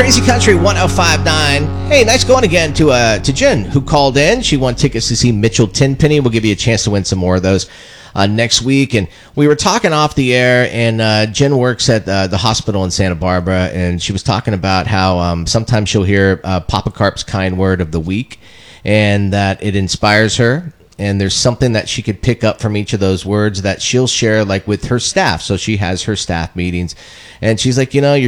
Crazy Country 105.9. Hey, nice going again to Jen, who called in. She won tickets to see Mitchell Tenpenny. We'll give you a chance to win some more of those next week. And we were talking off the air, and Jen works at the hospital in Santa Barbara, and she was talking about how sometimes she'll hear Papa Carp's kind word of the week, and that it inspires her. And there's something that she could pick up from each of those words that she'll share, like, with her staff. So she has her staff meetings, and she's like, you're